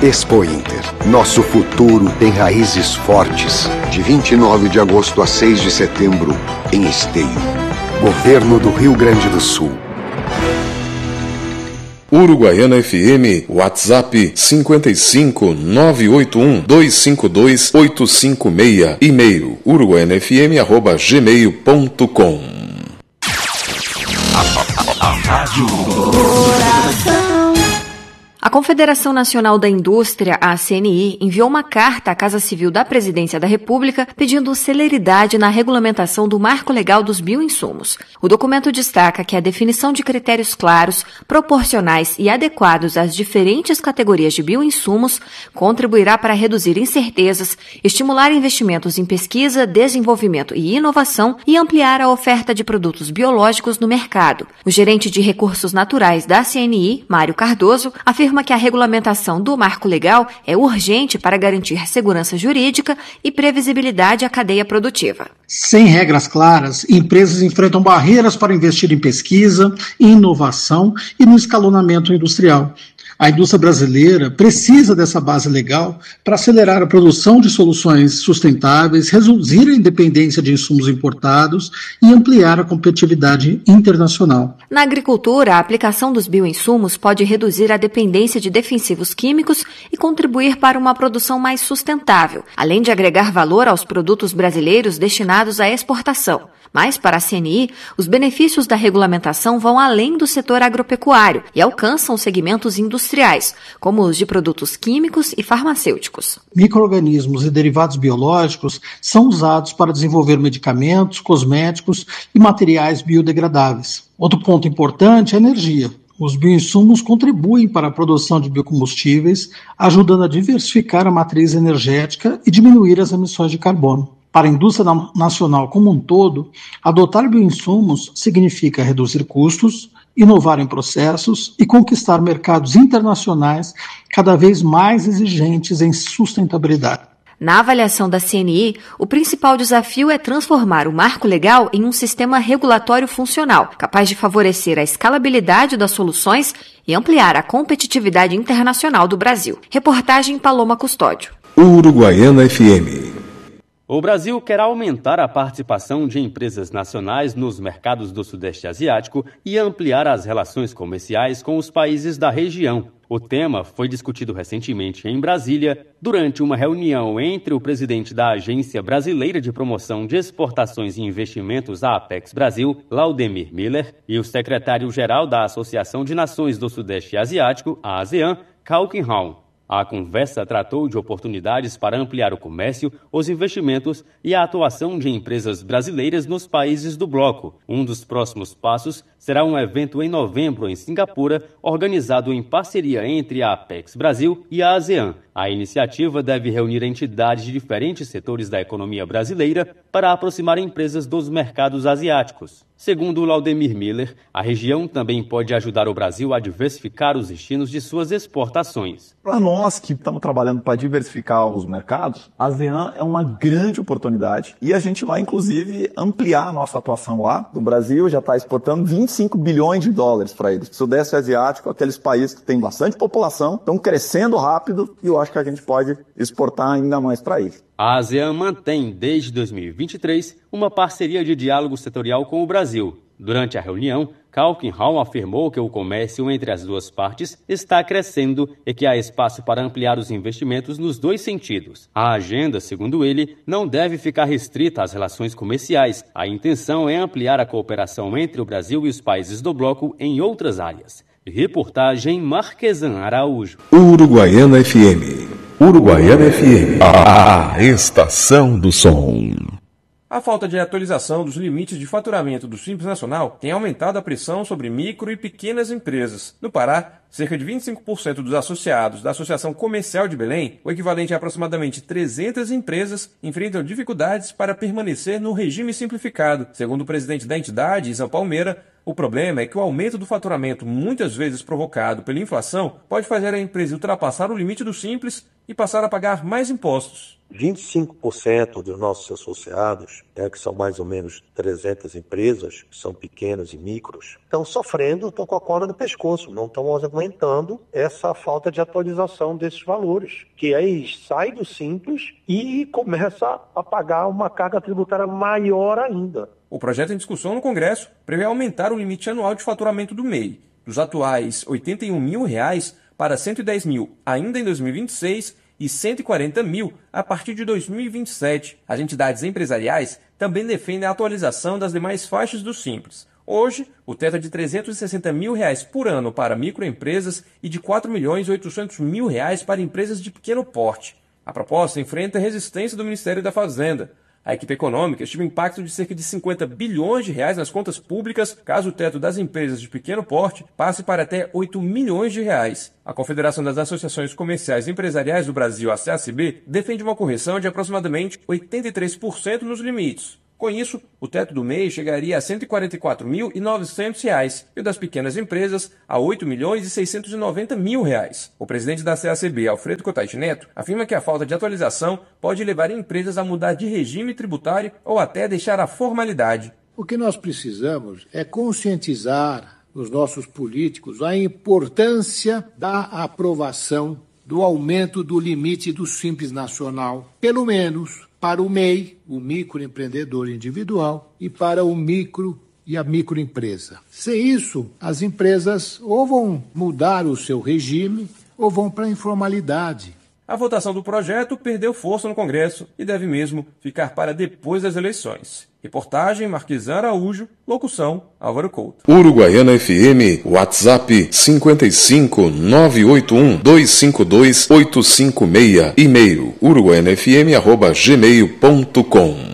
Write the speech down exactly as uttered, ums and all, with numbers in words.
Expo Inter. Nosso futuro tem raízes fortes. De vinte e nove de agosto a seis de setembro, em Esteio. Governo do Rio Grande do Sul. Uruguaiana F M, WhatsApp cinquenta e cinco, nove oito um, dois cinco dois, oito cinco seis, e-mail uruguaianafm arroba gmail ponto com. Rádio A Confederação Nacional da Indústria, a C N I, enviou uma carta à Casa Civil da Presidência da República pedindo celeridade na regulamentação do Marco Legal dos Bioinsumos. O documento destaca que a definição de critérios claros, proporcionais e adequados às diferentes categorias de bioinsumos contribuirá para reduzir incertezas, estimular investimentos em pesquisa, desenvolvimento e inovação e ampliar a oferta de produtos biológicos no mercado. O gerente de Recursos Naturais da C N I, Mário Cardoso, afirma que a regulamentação do Marco Legal é urgente para garantir segurança jurídica e previsibilidade à cadeia produtiva. Sem regras claras, empresas enfrentam barreiras para investir em pesquisa, em inovação e no escalonamento industrial. A indústria brasileira precisa dessa base legal para acelerar a produção de soluções sustentáveis, reduzir a independência de insumos importados e ampliar a competitividade internacional. Na agricultura, a aplicação dos bioinsumos pode reduzir a dependência de defensivos químicos e contribuir para uma produção mais sustentável, além de agregar valor aos produtos brasileiros destinados à exportação. Mas, para a C N I, os benefícios da regulamentação vão além do setor agropecuário e alcançam segmentos industriais, como os de produtos químicos e farmacêuticos. Micro-organismos e derivados biológicos são usados para desenvolver medicamentos, cosméticos e materiais biodegradáveis. Outro ponto importante é a energia. Os bioinsumos contribuem para a produção de biocombustíveis, ajudando a diversificar a matriz energética e diminuir as emissões de carbono. Para a indústria nacional como um todo, adotar bioinsumos significa reduzir custos, inovar em processos e conquistar mercados internacionais cada vez mais exigentes em sustentabilidade. Na avaliação da C N I, o principal desafio é transformar o marco legal em um sistema regulatório funcional, capaz de favorecer a escalabilidade das soluções e ampliar a competitividade internacional do Brasil. Reportagem Paloma Custódio. Uruguaiana F M. O Brasil quer aumentar a participação de empresas nacionais nos mercados do Sudeste Asiático e ampliar as relações comerciais com os países da região. O tema foi discutido recentemente em Brasília, durante uma reunião entre o presidente da Agência Brasileira de Promoção de Exportações e Investimentos, a Apex Brasil, Laudemir Miller, e o secretário-geral da Associação de Nações do Sudeste Asiático, a ASEAN, Cao Qinghao. A conversa tratou de oportunidades para ampliar o comércio, os investimentos e a atuação de empresas brasileiras nos países do bloco. Um dos próximos passos será um evento em novembro em Singapura, organizado em parceria entre a Apex Brasil e a ASEAN. A iniciativa deve reunir entidades de diferentes setores da economia brasileira para aproximar empresas dos mercados asiáticos. Segundo Laudemir Miller, a região também pode ajudar o Brasil a diversificar os destinos de suas exportações. Para nós que estamos trabalhando para diversificar os mercados, a ASEAN é uma grande oportunidade e a gente vai, inclusive, ampliar a nossa atuação lá. O Brasil já está exportando vinte e cinco bilhões de dólares para eles. O Sudeste Asiático, aqueles países que têm bastante população, estão crescendo rápido e eu acho que a gente pode exportar ainda mais para eles. A ASEAN mantém, desde dois mil e vinte e três, uma parceria de diálogo setorial com o Brasil. Durante a reunião, Cao Qinghao afirmou que o comércio entre as duas partes está crescendo e que há espaço para ampliar os investimentos nos dois sentidos. A agenda, segundo ele, não deve ficar restrita às relações comerciais. A intenção é ampliar a cooperação entre o Brasil e os países do bloco em outras áreas. Reportagem Marquesan Araújo. Uruguaiana F M. Uruguaiana F M. A, a estação do som. A falta de atualização dos limites de faturamento do Simples Nacional tem aumentado a pressão sobre micro e pequenas empresas. No Pará, cerca de vinte e cinco por cento dos associados da Associação Comercial de Belém, o equivalente a aproximadamente trezentas empresas, enfrentam dificuldades para permanecer no regime simplificado. Segundo o presidente da entidade, Isan Palmeira, o problema é que o aumento do faturamento, muitas vezes provocado pela inflação, pode fazer a empresa ultrapassar o limite do Simples e passar a pagar mais impostos. vinte e cinco por cento dos nossos associados, né, que são mais ou menos trezentas empresas, que são pequenas e micros, estão sofrendo, estão com a corda no pescoço, não estão aguentando essa falta de atualização desses valores, que aí sai do simples e começa a pagar uma carga tributária maior ainda. O projeto em discussão no Congresso prevê aumentar o limite anual de faturamento do M E I, dos atuais oitenta e um mil reais para cento e dez mil ainda em dois mil e vinte e seis e cento e quarenta mil a partir de dois mil e vinte e sete. As entidades empresariais também defendem a atualização das demais faixas do Simples. Hoje, o teto é de trezentos e sessenta mil reais por ano para microempresas e de quatro milhões e oitocentos mil reais para empresas de pequeno porte. A proposta enfrenta a resistência do Ministério da Fazenda. A equipe econômica estima um impacto de cerca de cinquenta bilhões de reais nas contas públicas caso o teto das empresas de pequeno porte passe para até oito milhões de reais. A Confederação das Associações Comerciais e Empresariais do Brasil, a C A C B, defende uma correção de aproximadamente oitenta e três por cento nos limites. Com isso, o teto do M E I chegaria a cento e quarenta e quatro mil e novecentos reais e o das pequenas empresas a oito milhões e seiscentos e noventa mil reais. O presidente da C A C B, Alfredo Cotais Neto, afirma que a falta de atualização pode levar empresas a mudar de regime tributário ou até deixar a formalidade. O que nós precisamos é conscientizar os nossos políticos a importância da aprovação do aumento do limite do Simples Nacional, pelo menos para o M E I, o microempreendedor individual, e para o micro e a microempresa. Sem isso, as empresas ou vão mudar o seu regime ou vão para a informalidade. A votação do projeto perdeu força no Congresso e deve mesmo ficar para depois das eleições. Reportagem Marquesan Araújo, locução Álvaro Couto. Uruguaiana F M, WhatsApp cinco cinco nove oito um dois cinco dois oito cinco seis, e-mail uruguaiana f m arroba gmail ponto com.